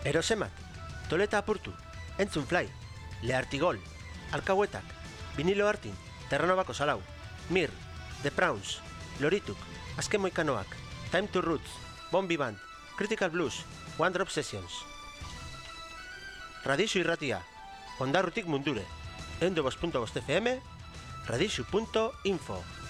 Erosemat, Toleta apurtu, Entzun Fly, Leartigol, Alkahuetak, Vinilo Artin, Terranobako Salau, Mir, The Prawns, Lorituk, Azken Moikanoak, Time to Roots, Bombi Band, Critical Blues, One Drop Sessions. Radixu irratia, Ondarrutik mundure, 102.5 FM, radixu.info.